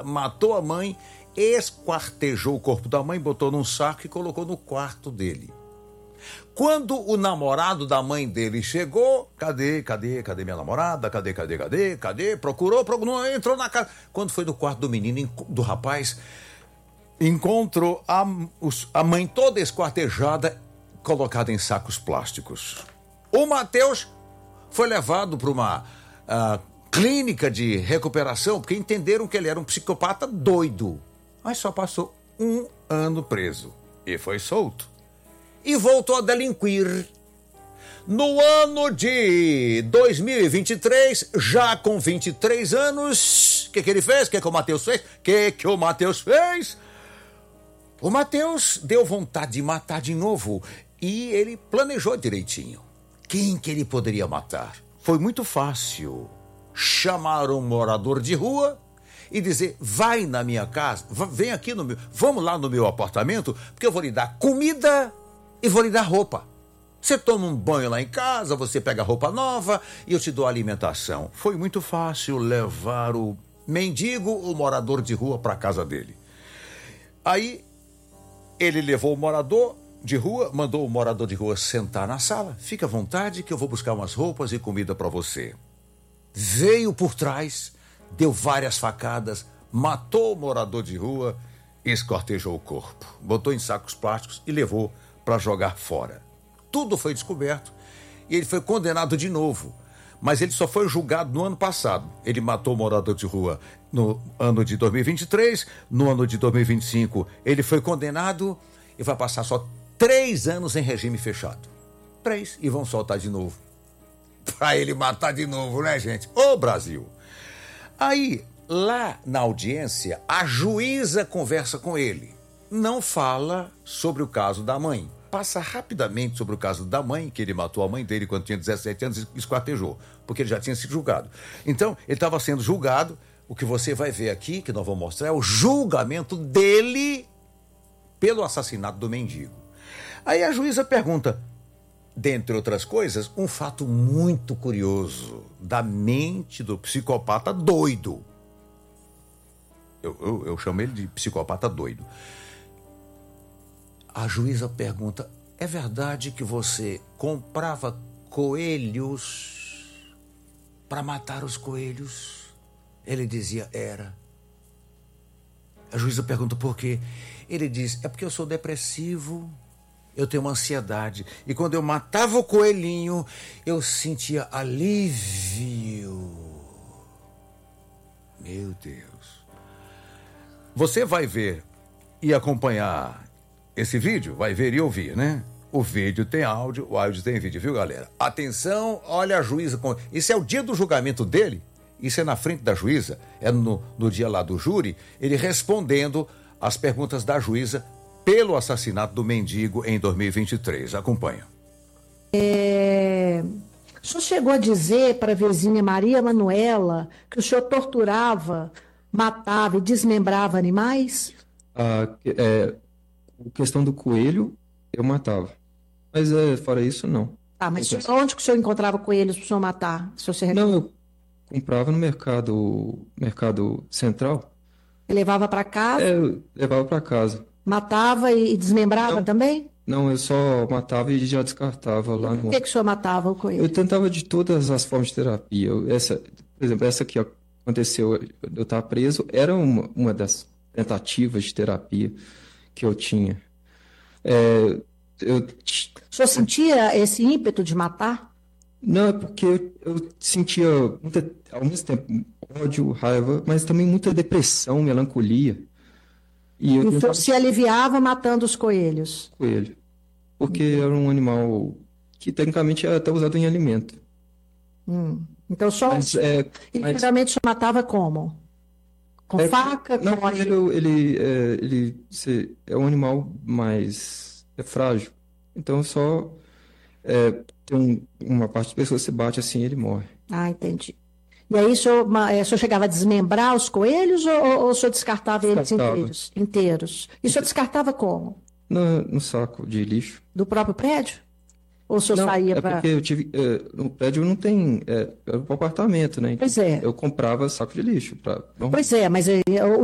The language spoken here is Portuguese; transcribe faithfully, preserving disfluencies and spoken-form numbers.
matou a mãe, esquartejou o corpo da mãe, botou num saco e colocou no quarto dele. Quando o namorado da mãe dele chegou, cadê, cadê, cadê minha namorada? Cadê, cadê, cadê, cadê? Procurou, procurou, entrou na casa. Quando foi no quarto do menino, do rapaz, encontrou a, a mãe toda esquartejada, colocada em sacos plásticos. O Matheus foi levado para uma uh, clínica de recuperação, porque entenderam que ele era um psicopata doido. Mas só passou um ano preso e foi solto. E voltou a delinquir. No ano de dois mil e vinte e três, já com vinte e três anos, o que, que ele fez? O que, que o Matheus fez? O que, que o Matheus fez? O Matheus deu vontade de matar de novo e ele planejou direitinho. Quem que ele poderia matar? Foi muito fácil. Chamar um morador de rua e dizer, vai na minha casa, vem aqui no meu, vamos lá no meu apartamento, porque eu vou lhe dar comida e vou lhe dar roupa. Você toma um banho lá em casa, você pega roupa nova e eu te dou alimentação. Foi muito fácil levar o mendigo, o morador de rua, para a casa dele. Aí ele levou o morador de rua, mandou o morador de rua sentar na sala. Fica à vontade que eu vou buscar umas roupas e comida para você. Veio por trás, deu várias facadas, matou o morador de rua, esquartejou o corpo, botou em sacos plásticos e levou para jogar fora. Tudo foi descoberto e ele foi condenado de novo, mas ele só foi julgado no ano passado. Ele matou o morador de rua no ano de dois mil e vinte e três, no ano de dois mil e vinte e cinco ele foi condenado e vai passar só três anos em regime fechado. Três, e vão soltar de novo. Para ele matar de novo, né, gente? Ô, Brasil! Aí, lá na audiência, a juíza conversa com ele. Não fala sobre o caso da mãe. Passa rapidamente sobre o caso da mãe, que ele matou a mãe dele quando tinha dezessete anos e esquartejou, porque ele já tinha sido julgado. Então, ele estava sendo julgado. O que você vai ver aqui, que nós vamos mostrar, é o julgamento dele pelo assassinato do mendigo. Aí a juíza pergunta, dentre outras coisas, um fato muito curioso da mente do psicopata doido. Eu, eu, eu chamo ele de psicopata doido. A juíza pergunta, é verdade que você comprava coelhos para matar os coelhos? Ele dizia, era. A juíza pergunta por quê? Ele diz, é porque eu sou depressivo, eu tenho uma ansiedade. E quando eu matava o coelhinho, eu sentia alívio. Meu Deus. Você vai ver e acompanhar esse vídeo, vai ver e ouvir, né? O vídeo tem áudio, o áudio tem vídeo, viu, galera? Atenção, olha a juíza. Isso é o dia do julgamento dele? Isso é na frente da juíza? É no, no dia lá do júri? Ele respondendo as perguntas da juíza pelo assassinato do mendigo em dois mil e vinte e três. Acompanha. É... O senhor chegou a dizer para a vizinha Maria Manuela que o senhor torturava, matava e desmembrava animais? A é, a questão do coelho, eu matava. Mas é, fora isso, não. Ah, mas eu... onde que o senhor encontrava coelhos para o senhor matar? Se você... Não, eu comprava no mercado, mercado central. Você levava para casa? É, eu levava para casa. Matava e desmembrava não, também? Não, eu só matava e já descartava lá no... Por que, que o senhor matava o coelho? Eu tentava de todas as formas de terapia. Eu, essa, por exemplo, essa que aconteceu, eu estar preso, era uma, uma das tentativas de terapia que eu tinha. É, eu... O senhor sentia esse ímpeto de matar? Não, é porque eu, eu sentia, muita, ao mesmo tempo, ódio, raiva, mas também muita depressão, melancolia. E o senhor se aliviava matando os coelhos? Coelho. Porque uhum. era um animal que, tecnicamente, é até usado em alimento. Hum. Então, só... Mas, é, e mas... geralmente o senhor matava como? Com é, faca? Não, com... ele, ele, é, ele se, é um animal mais é frágil. Então, só é, tem um, uma parte da pessoa se bate assim e ele morre. Ah, entendi. E aí o senhor, o senhor chegava a desmembrar os coelhos ou, ou o senhor descartava eles inteiros? inteiros? E o senhor descartava como? No, no saco de lixo. Do próprio prédio? Ou o senhor não, saía é para... porque eu tive... É, no prédio não tem... É, é um apartamento, né? Então, pois é. Eu comprava saco de lixo. Pra... Pois é, mas eu,